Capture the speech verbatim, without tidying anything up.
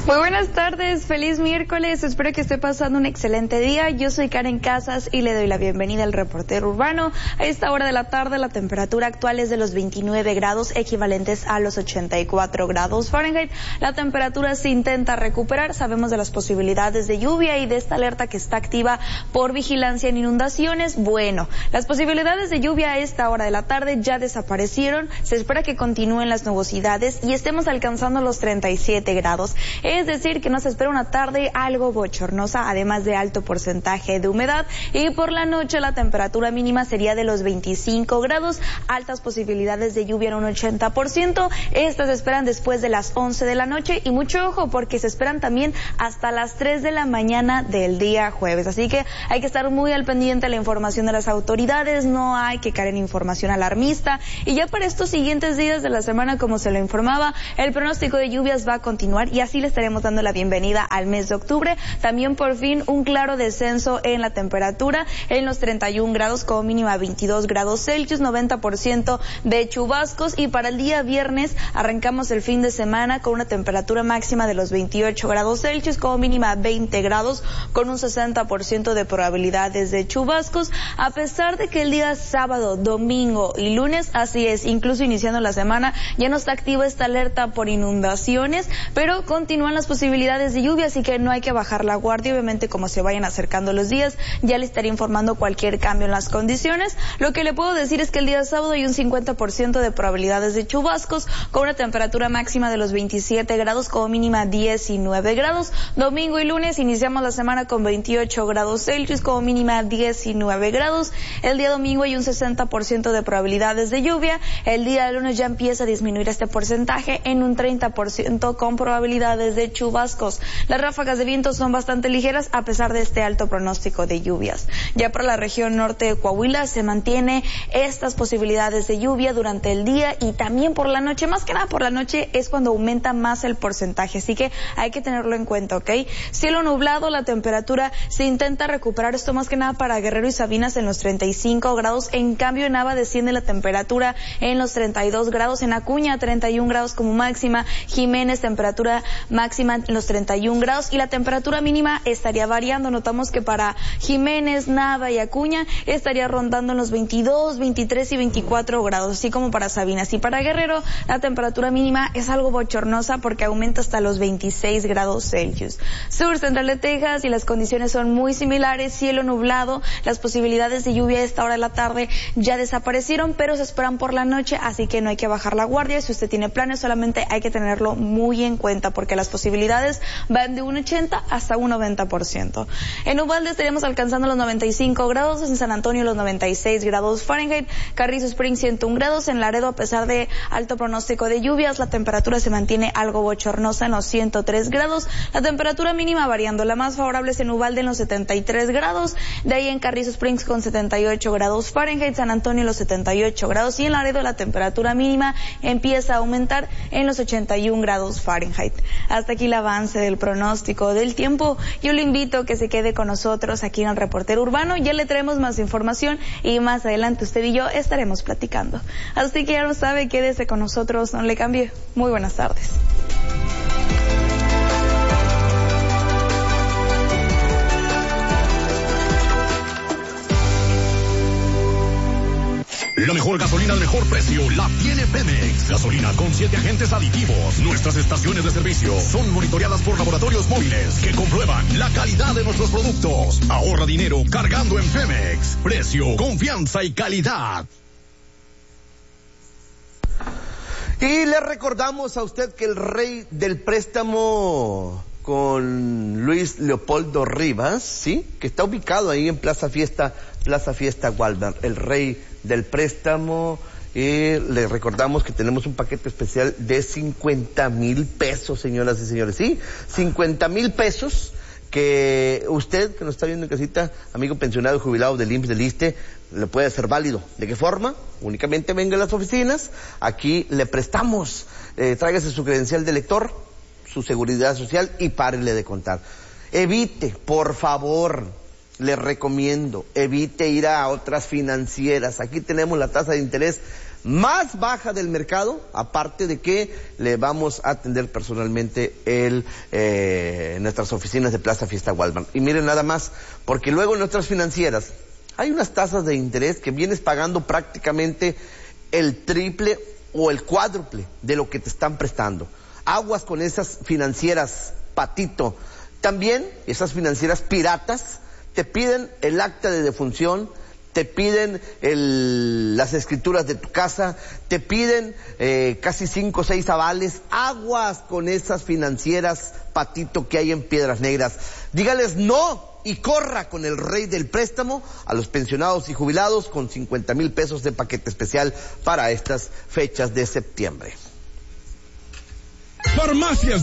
Muy buenas tardes, feliz miércoles, espero que esté pasando un excelente día. Yo soy Karen Casas y le doy la bienvenida al reportero urbano. A esta hora de la tarde la temperatura actual es de los veintinueve grados, equivalentes a los ochenta y cuatro grados Fahrenheit. La temperatura se intenta recuperar, sabemos de las posibilidades de lluvia y de esta alerta que está activa por vigilancia en inundaciones. Bueno, las posibilidades de lluvia a esta hora de la tarde ya desaparecieron, se espera que continúen las nubosidades y estemos alcanzando los treinta y siete grados. Es decir, que nos espera una tarde algo bochornosa, además de alto porcentaje de humedad, y por la noche la temperatura mínima sería de los veinticinco grados, altas posibilidades de lluvia en un ochenta por ciento. Estas se esperan después de las once de la noche y mucho ojo porque se esperan también hasta las tres de la mañana del día jueves. Así que hay que estar muy al pendiente de la información de las autoridades, no hay que caer en información alarmista. Y ya para estos siguientes días de la semana, como se lo informaba, el pronóstico de lluvias va a continuar y así les estaremos dando la bienvenida al mes de octubre. También por fin un claro descenso en la temperatura en los treinta y un grados, como mínima veintidós grados Celsius, noventa por ciento de chubascos, y para el día viernes arrancamos el fin de semana con una temperatura máxima de los veintiocho grados Celsius, como mínima veinte grados, con un sesenta por ciento de probabilidades de chubascos, a pesar de que el día sábado, domingo y lunes, así es, incluso iniciando la semana, ya no está activa esta alerta por inundaciones, pero continúan las posibilidades de lluvia, así que no hay que bajar la guardia. Obviamente, como se vayan acercando los días, ya le estaré informando cualquier cambio en las condiciones. Lo que le puedo decir es que el día sábado hay un cincuenta por ciento de probabilidades de chubascos, con una temperatura máxima de los veintisiete grados, como mínima diecinueve grados. Domingo y lunes iniciamos la semana con veintiocho grados Celsius, como mínima diecinueve grados. El día domingo hay un sesenta por ciento de probabilidades de lluvia. El día lunes ya empieza a disminuir este porcentaje en un treinta por ciento con probabilidades de chubascos. Las ráfagas de viento son bastante ligeras a pesar de este alto pronóstico de lluvias. Ya para la región norte de Coahuila se mantiene estas posibilidades de lluvia durante el día y también por la noche. Más que nada por la noche es cuando aumenta más el porcentaje, así que hay que tenerlo en cuenta, ¿ok? Cielo nublado, la temperatura se intenta recuperar, esto más que nada para Guerrero y Sabinas en los treinta y cinco grados. En cambio en Nava desciende la temperatura en los treinta y dos grados, en Acuña treinta y un grados como máxima, Jiménez temperatura máxima en los treinta y un grados y la temperatura mínima estaría variando. Notamos que para Jiménez, Nava y Acuña estaría rondando en los veintidós, veintitrés y veinticuatro grados, así como para Sabinas. Y para Guerrero la temperatura mínima es algo bochornosa porque aumenta hasta los veintiséis grados Celsius. Sur central de Texas y las condiciones son muy similares, cielo nublado, las posibilidades de lluvia a esta hora de la tarde ya desaparecieron, pero se esperan por la noche, así que no hay que bajar la guardia. Si usted tiene planes, solamente hay que tenerlo muy en cuenta porque las posibilidades van de un ochenta hasta un noventa por ciento. En Uvalde estaríamos alcanzando los noventa y cinco grados, en San Antonio los noventa y seis grados Fahrenheit, Carrizo Springs ciento un grados, en Laredo a pesar de alto pronóstico de lluvias, la temperatura se mantiene algo bochornosa en los ciento tres grados, la temperatura mínima variando, la más favorable es en Uvalde en los setenta y tres grados, de ahí en Carrizo Springs con setenta y ocho grados Fahrenheit, San Antonio los setenta y ocho grados y en Laredo la temperatura mínima empieza a aumentar en los ochenta y un grados Fahrenheit. Hasta aquí el avance del pronóstico del tiempo. Yo le invito a que se quede con nosotros aquí en el Reportero Urbano. Ya le traemos más información y más adelante usted y yo estaremos platicando. Así que ya lo sabe, quédese con nosotros, no le cambie. Muy buenas tardes. La mejor gasolina al mejor precio la tiene Pemex. Gasolina con siete agentes aditivos. Nuestras estaciones de servicio son monitoreadas por laboratorios móviles que comprueban la calidad de nuestros productos. Ahorra dinero cargando en Pemex. Precio, confianza y calidad. Y le recordamos a usted que el rey del préstamo con Luis Leopoldo Rivas, ¿sí? Que está ubicado ahí en Plaza Fiesta, Plaza Fiesta Walmart, el rey del préstamo. Y le recordamos que tenemos un paquete especial de cincuenta mil pesos, señoras y señores, ¿sí? cincuenta mil pesos que usted, que nos está viendo en casita, amigo pensionado, jubilado del I M S S, del ISSSTE, le puede hacer válido. ¿De qué forma? Únicamente venga a las oficinas, aquí le prestamos, eh, tráigase su credencial de lector, su seguridad social y párele de contar. Evite, por favor, le recomiendo, evite ir a otras financieras. Aquí tenemos la tasa de interés más baja del mercado, aparte de que le vamos a atender personalmente el, eh, en nuestras oficinas de Plaza Fiesta Walmart. Y miren nada más, porque luego en nuestras financieras hay unas tasas de interés que vienes pagando prácticamente el triple o el cuádruple de lo que te están prestando. Aguas con esas financieras, patito. También esas financieras piratas te piden el acta de defunción, te piden el, las escrituras de tu casa, te piden eh, casi cinco o seis avales. Aguas con esas financieras, patito, que hay en Piedras Negras. Dígales no y corra con el rey del préstamo a los pensionados y jubilados con cincuenta mil pesos de paquete especial para estas fechas de septiembre. Farmacias